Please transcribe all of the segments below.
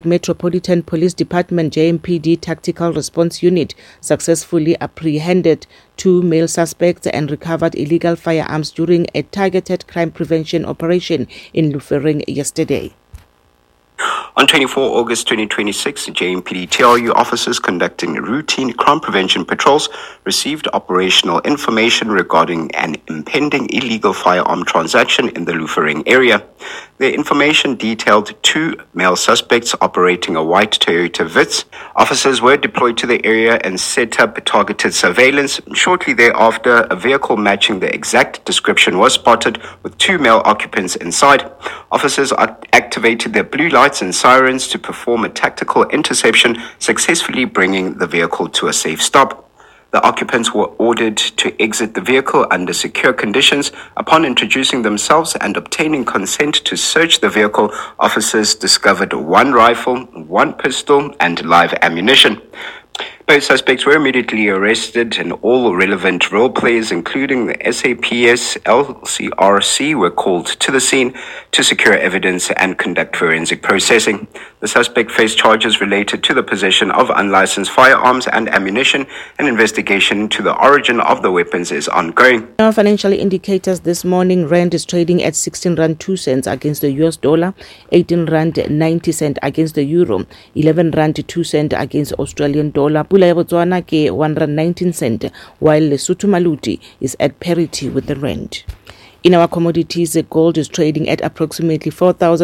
Metropolitan Police Department JMPD Tactical Response Unit successfully apprehended 2 male suspects and recovered illegal firearms during a targeted crime prevention operation in Lufering yesterday. On 24 August 2026, JMPD TRU officers conducting routine crime prevention patrols received operational information regarding an impending illegal firearm transaction in the Lufering area. The information detailed 2 male suspects operating a white Toyota Vitz. Officers were deployed to the area and set up targeted surveillance. Shortly thereafter, a vehicle matching the exact description was spotted with 2 male occupants inside. Officers activated their blue lights and sirens to perform a tactical interception, successfully bringing the vehicle to a safe stop. The occupants were ordered to exit the vehicle under secure conditions. Upon introducing themselves and obtaining consent to search the vehicle, officers discovered 1 rifle, 1 pistol, and live ammunition. Both suspects were immediately arrested, and all relevant role players, including the SAPS LCRC, were called to the scene to secure evidence and conduct forensic processing. The suspect faced charges related to the possession of unlicensed firearms and ammunition. An investigation into the origin of the weapons is ongoing. Our financial indicators this morning: rand is trading at 16 rand 2 cents against the US dollar, 18 rand 90 cents against the euro, 11 rand 2 cents against Australian dollar. Pula ya Botswana ke 1 rand 19 cents, while Lesotho Maluti is at parity with the rand. In our commodities, gold is trading at approximately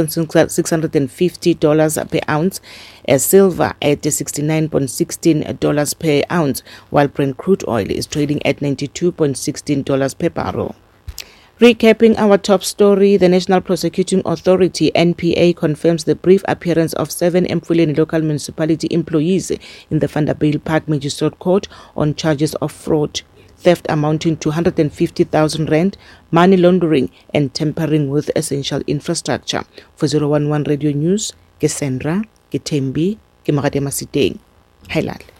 $4,650 per ounce, as silver at $69.16 per ounce, while Brent crude oil is trading at $92.16 per barrel. Recapping our top story, the National Prosecuting Authority, NPA, confirms the brief appearance of 7 Emfuleni local municipality employees in the Vanderbijl Park Magistrate Court on charges of fraud, theft amounting to 150,000 rand, money laundering, and tampering with essential infrastructure. For 011 Radio News, ke Sandra, ke Thembi, ke Magadema Siteng. Hailale.